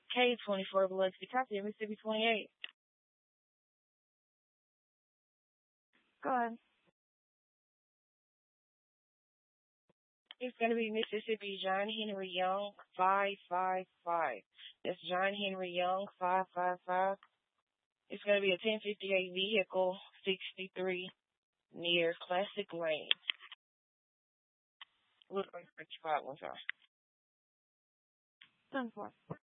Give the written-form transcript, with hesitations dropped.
K24 Biloxi, copy, Mississippi 28. Go ahead. It's going to be Mississippi John Henry Young 555. That's John Henry Young 555. It's going to be a 1058 vehicle 63 near Classic Lane. Look like 35 one time. 10-4.